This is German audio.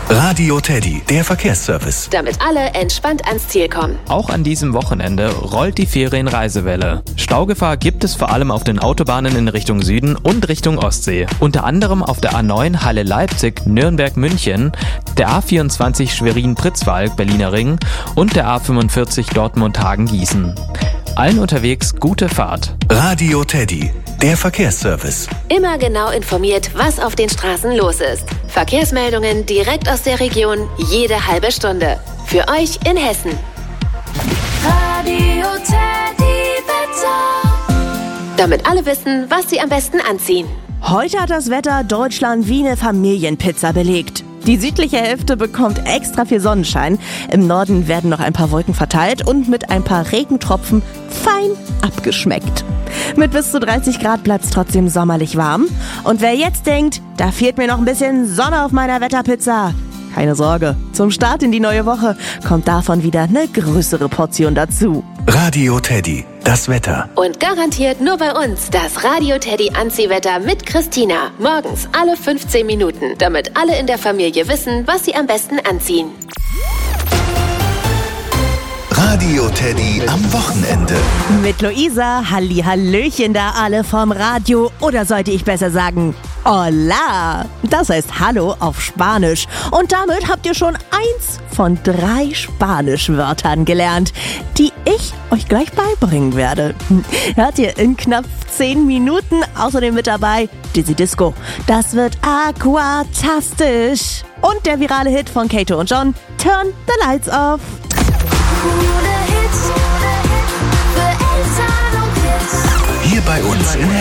Radio Teddy, der Verkehrsservice. Damit alle entspannt ans Ziel kommen. Auch an diesem Wochenende rollt die Ferienreisewelle. Staugefahr gibt es vor allem auf den Autobahnen in Richtung Süden und Richtung Ostsee. Unter anderem auf der A9 Halle-Leipzig, Nürnberg-München, der A24 Schwerin-Pritzwalk, Berliner Ring und der A45 Dortmund-Hagen-Gießen. Allen unterwegs gute Fahrt. Radio Teddy, der Verkehrsservice. Immer genau informiert, was auf den Straßen los ist. Verkehrsmeldungen direkt aus der Region, jede halbe Stunde. Für euch in Hessen. Radio Teddy Wetter. Damit alle wissen, was sie am besten anziehen. Heute hat das Wetter Deutschland wie eine Familienpizza belegt. Die südliche Hälfte bekommt extra viel Sonnenschein. Im Norden werden noch ein paar Wolken verteilt und mit ein paar Regentropfen fein abgeschmeckt. Mit bis zu 30 Grad bleibt es trotzdem sommerlich warm. Und wer jetzt denkt, da fehlt mir noch ein bisschen Sonne auf meiner Wetterpizza, keine Sorge, zum Start in die neue Woche kommt davon wieder eine größere Portion dazu. Radio Teddy, das Wetter. Und garantiert nur bei uns das Radio Teddy Anziehwetter mit Christina. Morgens alle 15 Minuten, damit alle in der Familie wissen, was sie am besten anziehen. Radio Teddy am Wochenende. Mit Luisa, Hallihallöchen da alle vom Radio. Oder sollte ich besser sagen, Hola. Das heißt Hallo auf Spanisch. Und damit habt ihr schon 1 von 3 Spanischwörtern gelernt, die ich euch gleich beibringen werde. Hört ihr in knapp 10 Minuten. Außerdem mit dabei Dizzy Disco. Das wird aquatastisch. Und der virale Hit von Kato und John, Turn the Lights Off. Coole Hits für Eltern und Kids. Hier bei uns in